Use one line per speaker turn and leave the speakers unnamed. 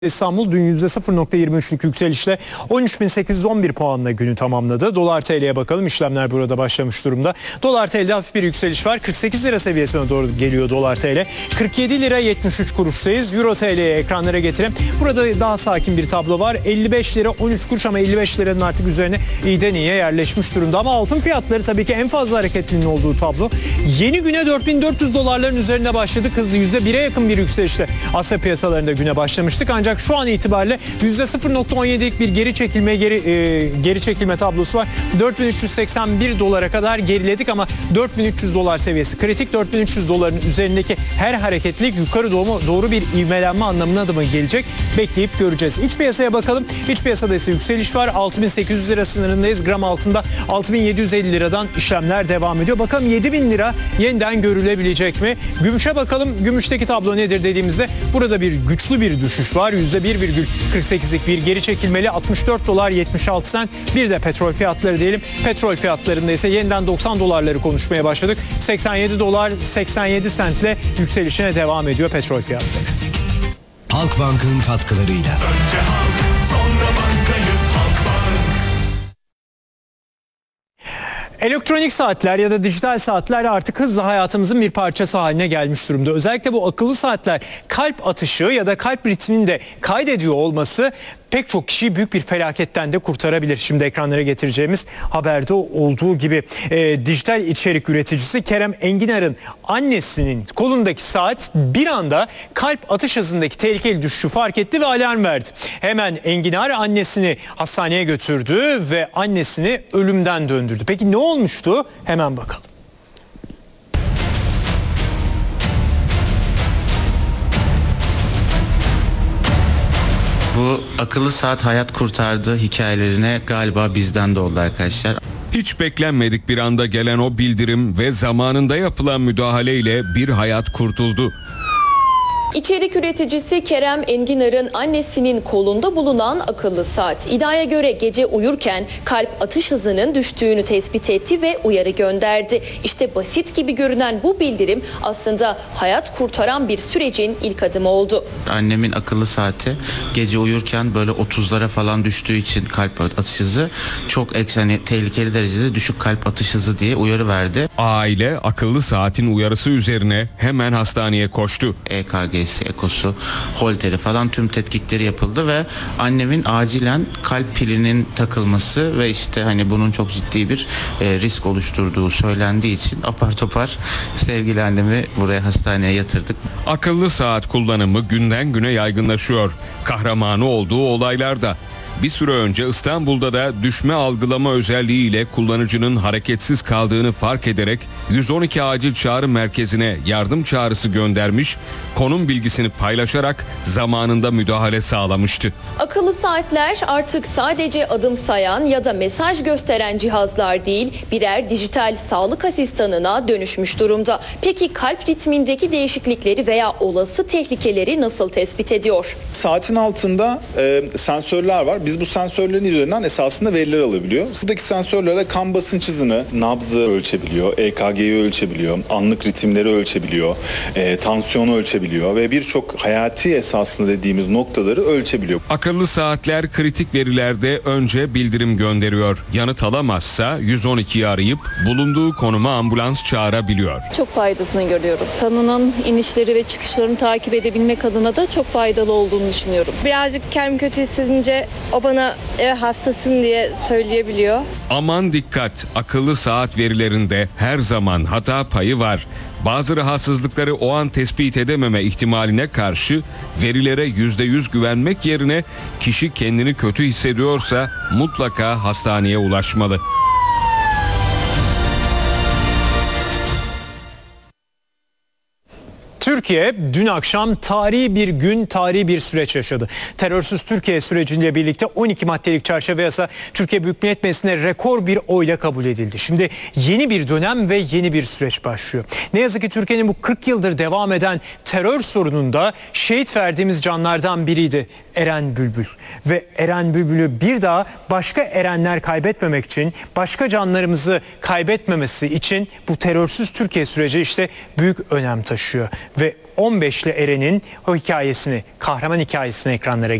İstanbul dün %0.23'lük yükselişle 13.811 puanla günü tamamladı. Dolar TL'ye bakalım. İşlemler burada başlamış durumda. Dolar TL'de hafif bir yükseliş var. 48 lira seviyesine doğru geliyor dolar TL. 47 lira 73 kuruştayız. Euro TL'ye ekranlara getirelim. Burada daha sakin bir tablo var. 55 lira 13 kuruş ama 55 liranın artık üzerine iyiden iyiye yerleşmiş durumda. Ama altın fiyatları tabii ki en fazla hareketliliğinin olduğu tablo. Yeni güne 4400 dolarların üzerinde başladık. Hızlı %1'e yakın bir yükselişle Asya piyasalarında güne başlamıştık. Ancak şu an itibariyle %0.17'lik bir geri çekilme tablosu var. 4381 dolara kadar geriledik ama 4300 dolar seviyesi kritik. 4300 doların üzerindeki her hareketlilik yukarı doğru bir ivmelenme anlamına da mı gelecek? Bekleyip göreceğiz. İç piyasaya bakalım. İç piyasada ise yükseliş var. 6800 lira sınırındayız. Gram altında 6750 liradan işlemler devam ediyor. Bakalım 7000 lira yeniden görülebilecek mi? Gümüşe bakalım. Gümüşteki tablo nedir dediğimizde burada bir güçlü bir düşüş var. %1,48'lik bir geri çekilmeli. 64 dolar 76 sent. Bir de petrol fiyatları diyelim. Petrol fiyatlarında ise yeniden 90 dolarları konuşmaya başladık. 87 dolar 87 sentle yükselişine devam ediyor petrol fiyatları.
Halkbank'ın katkılarıyla.
Önce halk, sonra bankayız Halkbank.
Elektronik saatler ya da dijital saatler artık hızla hayatımızın bir parçası haline gelmiş durumda. Özellikle bu akıllı saatler kalp atışı ya da kalp ritmini de kaydediyor olması pek çok kişiyi büyük bir felaketten de kurtarabilir. Şimdi ekranlara getireceğimiz haberde olduğu gibi dijital içerik üreticisi Kerem Enginar'ın annesinin kolundaki saat bir anda kalp atış hızındaki tehlikeli düşüşü fark etti ve alarm verdi. Hemen Enginar annesini hastaneye götürdü ve annesini ölümden döndürdü. Peki ne olmuştu? Hemen bakalım.
Bu akıllı saat hayat kurtardı hikayelerine galiba bizden de oldu arkadaşlar.
Hiç beklenmedik bir anda gelen o bildirim ve zamanında yapılan müdahaleyle bir hayat kurtuldu.
İçerik üreticisi Kerem Enginar'ın annesinin kolunda bulunan akıllı saat. İddiaya göre gece uyurken kalp atış hızının düştüğünü tespit etti ve uyarı gönderdi. İşte basit gibi görünen bu bildirim aslında hayat kurtaran bir sürecin ilk adımı oldu.
Annemin akıllı saati gece uyurken böyle 30'lara falan düştüğü için kalp atış hızı çok tehlikeli derecede düşük kalp atış hızı diye uyarı verdi.
Aile akıllı saatin uyarısı üzerine hemen hastaneye koştu.
EKG ekosu, holteri falan tüm tetkikleri yapıldı ve annemin acilen kalp pilinin takılması ve işte hani bunun çok ciddi bir risk oluşturduğu söylendiği için apar topar sevgili annemi buraya hastaneye yatırdık.
Akıllı saat kullanımı günden güne yaygınlaşıyor. Kahramanı olduğu olaylarda. Bir süre önce İstanbul'da da düşme algılama özelliğiyle kullanıcının hareketsiz kaldığını fark ederek 112 acil çağrı merkezine yardım çağrısı göndermiş, konum bilgisini paylaşarak zamanında müdahale sağlamıştı.
Akıllı saatler artık sadece adım sayan ya da mesaj gösteren cihazlar değil, birer dijital sağlık asistanına dönüşmüş durumda. Peki kalp ritmindeki değişiklikleri veya olası tehlikeleri nasıl tespit ediyor?
Saatin altında sensörler var. Biz bu sensörlerin üzerinden esasında veriler alabiliyor. Buradaki sensörlere kan basınç hızını, nabzı ölçebiliyor, EKG'yi ölçebiliyor, anlık ritimleri ölçebiliyor, tansiyonu ölçebiliyor ve birçok hayati esasında dediğimiz noktaları ölçebiliyor.
Akıllı saatler kritik verilerde önce bildirim gönderiyor. Yanıt alamazsa 112'yi arayıp bulunduğu konuma ambulans çağırabiliyor.
Çok faydasını görüyorum. Kanının inişleri ve çıkışlarını takip edebilmek adına da çok faydalı olduğunu düşünüyorum.
Birazcık kendimi kötü hissedince o bana hastasın diye söyleyebiliyor.
Aman dikkat, akıllı saat verilerinde her zaman hata payı var. Bazı rahatsızlıkları o an tespit edememe ihtimaline karşı verilere %100 güvenmek yerine kişi kendini kötü hissediyorsa mutlaka hastaneye ulaşmalı.
Türkiye dün akşam tarihi bir gün, tarihi bir süreç yaşadı. Terörsüz Türkiye süreciyle birlikte 12 maddelik çerçeve yasa Türkiye Büyük Millet Meclisi'ne rekor bir oyla kabul edildi. Şimdi yeni bir dönem ve yeni bir süreç başlıyor. Ne yazık ki Türkiye'nin bu 40 yıldır devam eden terör sorununda şehit verdiğimiz canlardan biriydi Eren Bülbül. Ve Eren Bülbül'ü bir daha başka erenler kaybetmemek için, başka canlarımızı kaybetmemesi için bu terörsüz Türkiye süreci işte büyük önem taşıyor. Ve 15'li Eren'in o hikayesini, kahraman hikayesini ekranlara